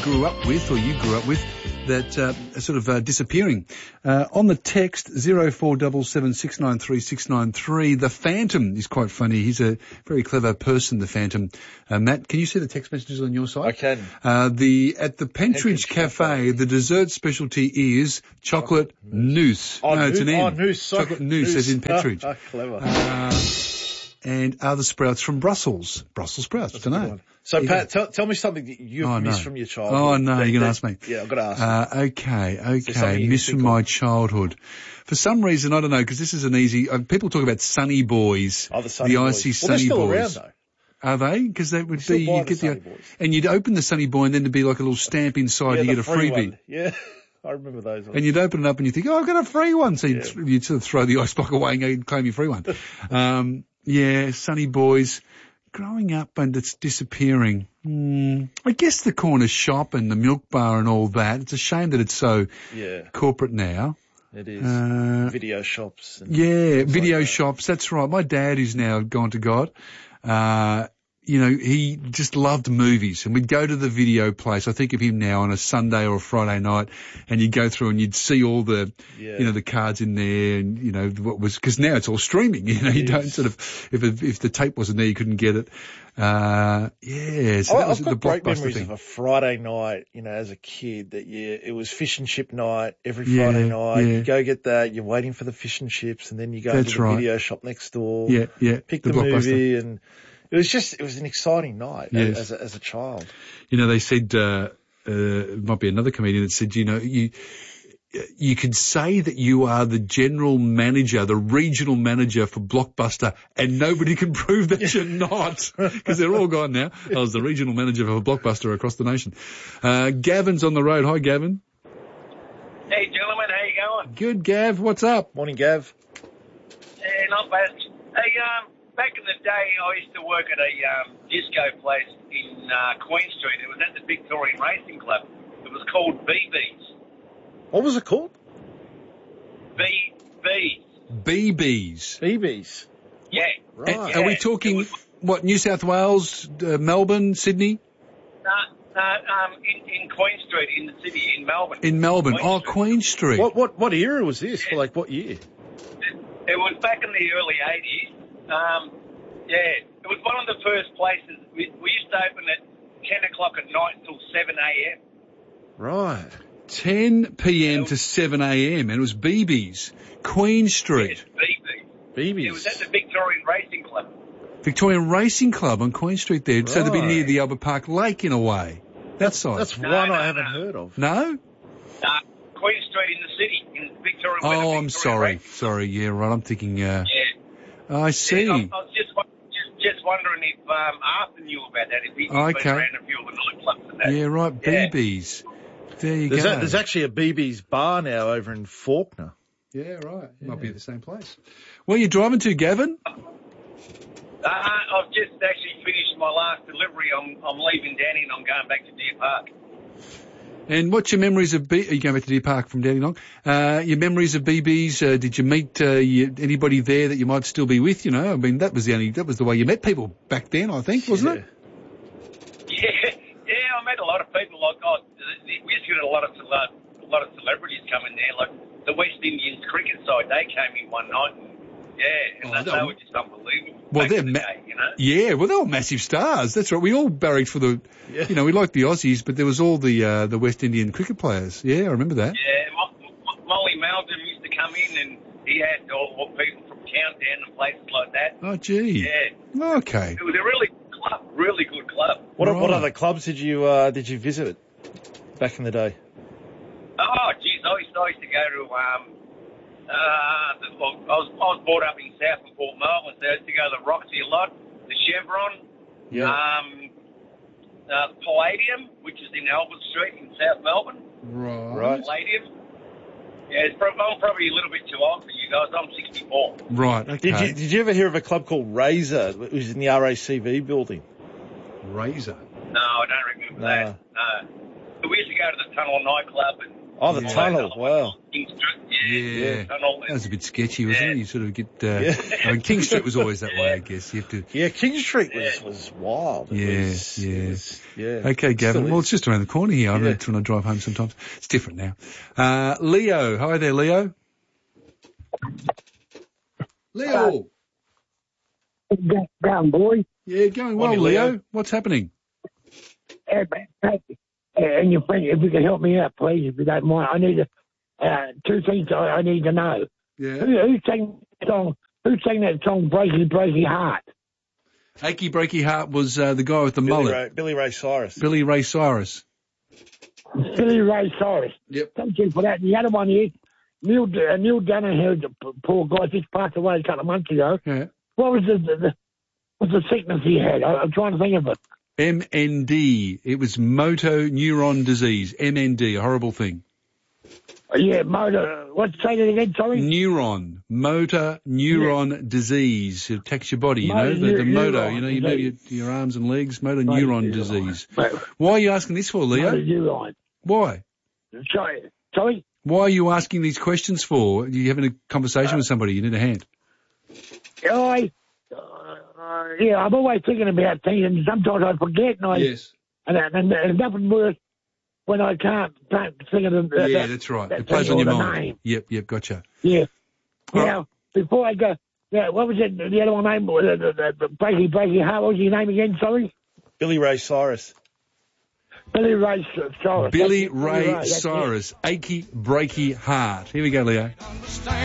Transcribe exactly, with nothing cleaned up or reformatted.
grew up with or you grew up with that uh, are sort of uh, disappearing. Uh, on the text, zero four seven seven six nine three six nine three, the Phantom is quite funny. He's a very clever person, the Phantom. Uh, Matt, can you see the text messages on your side? I can. Uh, the At the Pentridge, Pentridge Cafe, Cafe, the dessert specialty is chocolate, chocolate mousse. Oh, no, it's an N. Oh, mousse. Chocolate mousse, as in Pentridge. Oh, clever. Uh, and are the sprouts from Brussels? Brussels sprouts, I don't know. So, you Pat, tell, tell me something that you've oh, missed no. from your childhood. Oh, no, that, you're going to that, ask me. Yeah, I've got to ask uh, Okay, okay, missed from my childhood. For some reason, I don't know, because this is an easy... Uh, people talk about Sunny Boys. Oh, the Sunny the Boys. icy well, Sunny they're still Boys. around, though. Are they? Because they would still be... buy You the get Sunny the, Boys. And you'd open the Sunny Boy and then there'd be like a little stamp inside yeah, and you the get a free freebie. One. Yeah, I remember those ones. And you'd open it up and you think, oh, I've got a free one. So you'd, yeah. you'd sort of throw the ice block away and go and claim your free one. um, yeah, Sunny Boys. Growing up and it's disappearing. Mm, I guess the corner shop and the milk bar and all that. It's a shame that it's so yeah. corporate now. It is. Uh, video shops. And yeah, video like shops. That's right. My dad is now gone to God. Uh, you know, he just loved movies and we'd go to the video place. I think of him now on a Sunday or a Friday night and you'd go through and you'd see all the, yeah. you know, the cards in there and, you know, what was, cause now it's all streaming, you know, it you is. don't sort of, if it, if the tape wasn't there, you couldn't get it. Uh, yeah, so that I've was got the great blockbuster memories thing. of a Friday night, you know, as a kid that yeah, it was fish and chip night every Friday yeah, night. Yeah. You go get that, you're waiting for the fish and chips and then you go That's to the right. video shop next door. Yeah, yeah. Pick the, the movie and it was just, it was an exciting night yes. as, a, as a child. You know, they said, uh, uh, it might be another comedian that said, you know, you, you could say that you are the general manager, the regional manager for Blockbuster, and nobody can prove that you're not, because they're all gone now. I was the regional manager for Blockbuster across the nation. Uh, Gavin's on the road. Hi, Gavin. Hey, gentlemen, how you going? Good, Gav. What's up? Morning, Gav. Yeah, not bad. Hey, um, back in the day, I used to work at a um, disco place in uh, Queen Street. It was at the Victorian Racing Club. It was called B B's. What was it called? B B's. B B's. B B's. Yeah. Right. And Yeah. are we talking, was, what, New South Wales, uh, Melbourne, Sydney? No, no, um, in, in Queen Street, in the city, in Melbourne. In Melbourne. Queen oh, Street. Queen Street. What what what era was this? Yeah. Like what year? It, it was back in the early eighties. Um, yeah, it was one of the first places. We, we used to open at ten o'clock at night until seven a.m. Right. ten p.m. to seven a.m. and it was B B's, Queen Street. Yes, B B's. B B's. It was at the Victorian Racing Club. Victorian Racing Club on Queen Street there. So they'd be Right. near the Albert Park Lake in a way. That side. That's No, one no, I haven't no. heard of. No? Uh, Queen Street in the city, in Victoria. where the Oh, I'm Victorian sorry. Racing- Sorry, yeah, right. I'm thinking, uh, Yeah. I see. Yeah, I, I was just, wa- just just wondering if um, Arthur knew about that, if he's Okay. been around a few of the nightclubs and that. Yeah, right. Yeah. B B's. There you There's, go. a, there's actually a B B's bar now over in Faulkner. yeah, right. Might be the same place. Where are you driving to, Gavin? Uh, I've just actually finished my last delivery. I'm I'm leaving Danny and I'm going back to Deer Park. And what's your memories of B? Are you going back to Deer Park from Dandenong? Uh, your memories of B B's? Uh, did you meet uh, you, anybody there that you might still be with? You know, I mean, that was the only that was the way you met people back then, I think, wasn't it? Yeah, yeah. I met a lot of people. Like, oh, we used to get a lot of cele- a lot of celebrities coming there. Like the West Indians cricket side, they came in one night. And, yeah, and Oh, they, that- they were just unbelievable. Well, back they're in the ma- day, you know. Yeah, well, they were massive stars. That's right. We all barracked for the, Yeah. you know, we liked the Aussies, but there was all the uh, the West Indian cricket players. Yeah, I remember that. Yeah, Mo- Mo- Molly Meldrum used to come in and he had all all people from Countdown and places like that. Oh, gee. Yeah, Okay. it was a really good club, really good club. What Right. what other clubs did you uh, did you visit back in the day? Oh, geez, I used, I used to go to, um, uh, the, well, I was I was brought up in South and Port Melbourne, so I used to go to the Roxy a lot, the Chevron, um, uh, Palladium, which is in Albert Street in South Melbourne. Right. Right. Palladium. Yeah, it's probably, I'm probably a little bit too old for you guys. I'm sixty-four. Right. Okay. Did you did you ever hear of a club called Razor? It was in the R A C V building. Razor. No, I don't remember No. that. No. But we used to go to the Tunnel nightclub and Oh, the Yeah. tunnel. Wow. King Street, yeah. Yeah. Tunnel. That was a bit sketchy, wasn't Yeah. it? You sort of get, uh, Yeah. I mean, King Street was always that way, I guess. You have to, Yeah, King Street was, was wild. It Yeah, was, yeah. It was, yeah. okay, Gavin. Still Well, is. it's just around the corner here. I Yeah. know it's when I drive home sometimes. It's different now. Uh, Leo. Hi there, Leo. Leo. Down, boy. Yeah, going well, Morning, Leo. Leo. What's happening? Hey, man, thank you. Uh, and your friend, if you can help me out, please, if you don't mind. I need to, uh, two things I, I need to know. Yeah. Who, who sang that song? Who sang that song, Breaky Breaky Heart? Achy Breaky Heart was uh, the guy with the Billy mullet. Ray, Billy Ray Cyrus. Billy Ray Cyrus. Billy Ray Cyrus. Yep. Thank you for that. And the other one is Neil uh, Neil Danaher, the p- poor guy, just passed away a couple of months ago. Yeah. What was the, the, the what's the sickness he had? I, I'm trying to think of it. M N D. It was motor neuron disease. M N D, a horrible thing. Uh, yeah, motor. What's say that again? Sorry. Neuron, motor neuron disease. It attacks your body, you know, Motor the, the neu- motor, neuron you know, you move your, disease. your arms and legs, motor Motor neuron neuron. disease. But, Why are you asking this for, Leo? motor neuron. Why? Sorry. Sorry. Why are you asking these questions for? Are you having a conversation with somebody? You need a hand. I, uh, yeah, I'm always thinking about things, and sometimes I forget, and I, and, and there's nothing worse when I can't, can't think of the, Yeah, that, that's right. that It plays thing on or your the mind. name. Yep, yep, gotcha. Yeah. Oh. Now, before I go, yeah, what was it? The other one name, the, the, the, the Breaky Breaky Heart. What was your name again? Sorry, Billy Ray Cyrus. Billy Ray Cyrus. Billy That's it, Ray that's it. Cyrus, achy breaky heart. Here we go, Leo.